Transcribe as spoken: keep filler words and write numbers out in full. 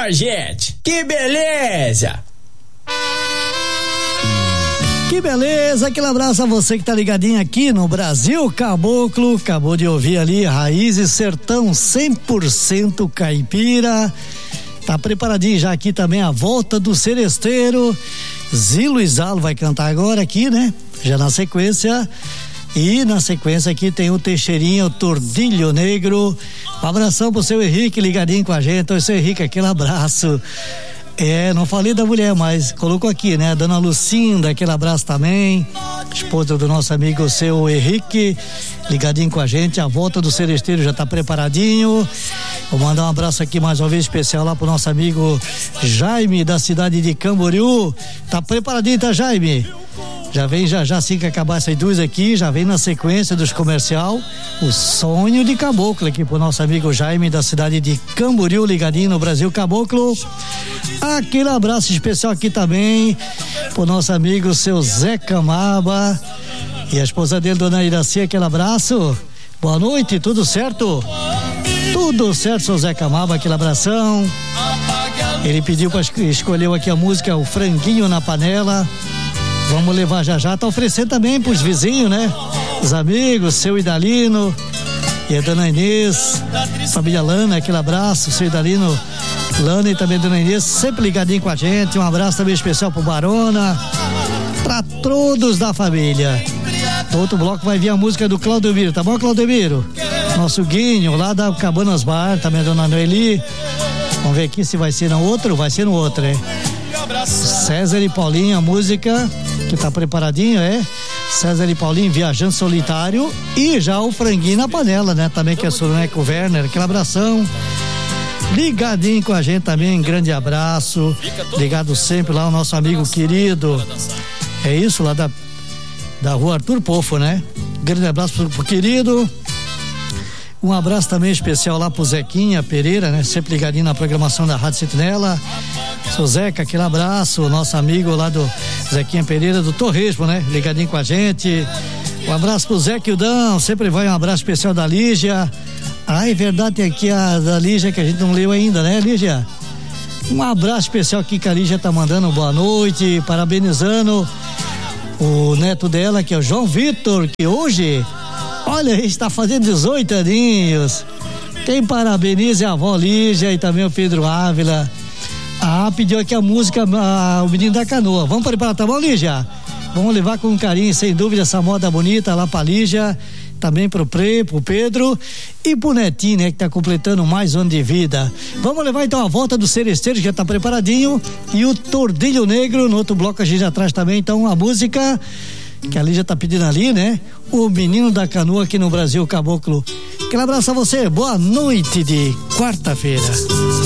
Ó, gente, que beleza! Que beleza, aquele abraço a você que tá ligadinho aqui no Brasil Caboclo. Acabou de ouvir ali Raízes Sertão cem por cento caipira. Tá preparadinho já aqui também a volta do seresteiro. Zilo e Zalo vai cantar agora aqui, né? Já na sequência. E na sequência aqui tem o Teixeirinha, o Tordilho Negro. Um abração pro seu Henrique ligadinho com a gente. Oi, seu Henrique, aquele abraço. É, não falei da mulher, mas colocou aqui, né? Dona Lucinda, aquele abraço também. Esposa do nosso amigo, seu Henrique, ligadinho com a gente. A volta do seresteiro já tá preparadinho. Vou mandar um abraço aqui mais uma vez especial lá pro nosso amigo Jaime, da cidade de Camboriú. Tá preparadinho, tá, Jaime? Já vem, já já assim que acabar essas duas aqui, já vem na sequência dos comercial, o Sonho de Caboclo aqui pro nosso amigo Jaime da cidade de Camboriú, ligadinho no Brasil Caboclo. Aquele abraço especial aqui também pro nosso amigo seu Zé Camaba e a esposa dele, dona Iraci, aquele abraço. Boa noite, tudo certo? Tudo certo, seu Zé Camaba, aquele abração. Ele pediu para escolher aqui a música O Franguinho na Panela. Vamos levar já já, tá oferecendo também pros vizinhos, né? Os amigos, seu Idalino e a dona Inês, família Lana, aquele abraço, seu Idalino, Lana e também a dona Inês, sempre ligadinho com a gente. Um abraço também especial pro Barona, pra todos da família. No outro bloco vai vir a música do Claudemiro, tá bom, Claudemiro? Nosso Guinho, lá da Cabanas Bar, também a dona Noeli. Vamos ver aqui se vai ser no outro, vai ser no outro, hein? César e Paulinho, a música que tá preparadinho, é César e Paulinho, Viajando Solitário, e já o Franguinho na Panela, né? Também que é Soneco Werner, aquele abração. Ligadinho com a gente também, grande abraço. Ligado sempre lá o nosso amigo querido. É isso, lá da, da rua Arthur Pofo, né? Grande abraço pro, pro querido. Um abraço também especial lá pro Zequinha Pereira, né? Sempre ligadinho na programação da Rádio Sentinela. Seu Zeca, aquele abraço, nosso amigo lá do Zequinha Pereira do Torresmo, né? Ligadinho com a gente. Um abraço pro Zeca e o Dão, sempre vai um abraço especial da Lígia. Ah, é verdade, tem aqui a da Lígia que a gente não leu ainda, né, Lígia? Um abraço especial aqui que a Lígia tá mandando, boa noite, parabenizando o neto dela, que é o João Vitor, que hoje, olha, está fazendo dezoito aninhos. Quem parabeniza é a avó Lígia e também o Pedro Ávila. Ah, pediu aqui a música, ah, o Menino da Canoa. Vamos preparar, tá bom, Lígia? Vamos levar com carinho, sem dúvida, essa moda bonita lá pra Lígia, também pro Pre, pro Pedro e pro Netinho, né, que tá completando mais um ano de vida. Vamos levar então a volta do seresteiro, que já tá preparadinho, e o Tordilho Negro. No outro bloco a gente já traz também então a música que a Lígia tá pedindo ali, né? O Menino da Canoa aqui no Brasil Caboclo. Aquele abraço a você, boa noite de quarta-feira.